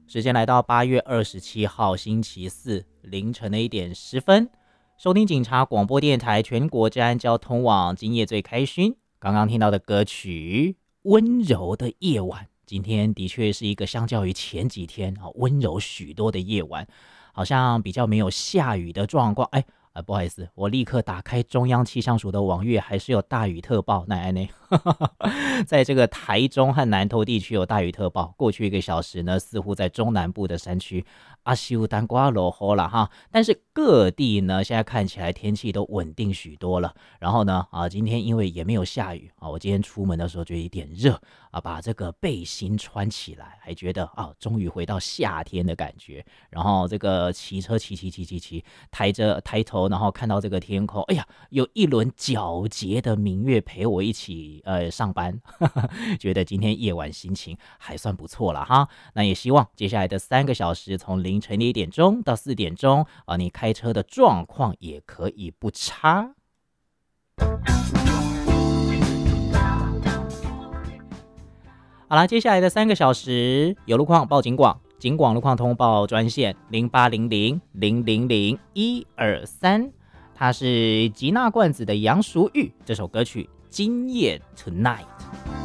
时间来到8月27号星期四凌晨的1点10分，收听警察广播电台全国治安交通网，今夜最开勋。刚刚听到的歌曲《温柔的夜晚》，今天的确是一个相较于前几天温柔许多的夜晚，好像比较没有下雨的状况。不好意思，我立刻打开中央气象署的网页，还是有大雨特报。在这个台中和南投地区有大雨特报，过去1个小时呢，似乎在中南部的山区修单瓜落雨了哈，但是各地呢现在看起来天气都稳定许多了。然后呢今天因为也没有下雨我今天出门的时候就有点热把这个背心穿起来，还觉得终于回到夏天的感觉。然后这个骑车骑抬头，然后看到这个天空，哎呀，有一轮皎洁的明月陪我一起上班觉得今天夜晚心情还算不错了哈。那也希望接下来的3个小时，从凌晨1点钟到4点钟你开车的状况也可以不差。好啦，接下来的3个小时有路况报警广，警广路况通报专线0800000123，它是吉娜罐子的杨淑玉这首歌曲今夜 Tonight。